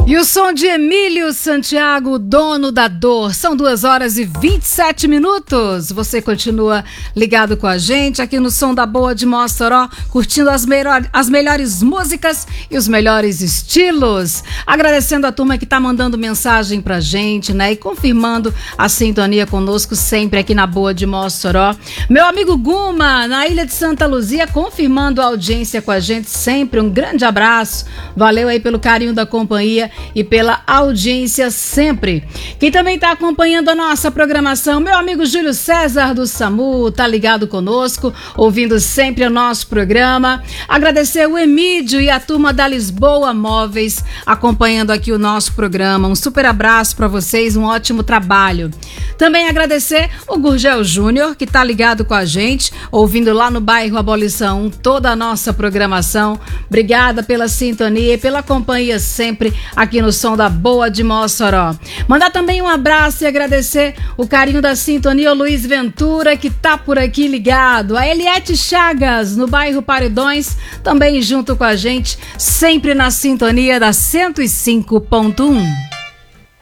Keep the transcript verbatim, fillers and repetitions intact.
E o som de Emílio Santiago, Dono da Dor. São duas horas e vinte e sete minutos. Você continua ligado com a gente aqui no Som da Boa de Mossoró, curtindo as, melhor, as melhores músicas e os melhores estilos. Agradecendo a turma que tá mandando mensagem pra gente, né? E confirmando a sintonia conosco sempre aqui na Boa de Mossoró. Meu amigo Guma, na Ilha de Santa Luzia, confirmando a audiência com a gente sempre. Um grande abraço. Valeu aí pelo carinho da companhia e pela audiência sempre. Quem também está acompanhando a nossa programação, meu amigo Júlio César do SAMU, tá ligado conosco, ouvindo sempre o nosso programa. Agradecer o Emídio e a turma da Lisboa Móveis, acompanhando aqui o nosso programa. Um super abraço para vocês, um ótimo trabalho. Também agradecer o Gurgel Júnior, que tá ligado com a gente, ouvindo lá no bairro Abolição toda a nossa programação. Obrigada pela sintonia e pela companhia sempre aqui no Som da Boa de Mossoró. Mandar também um abraço e agradecer o carinho da sintonia ao Luiz Ventura, que tá por aqui ligado. A Eliette Chagas, no bairro Paredões, também junto com a gente, sempre na sintonia da cento e cinco ponto um.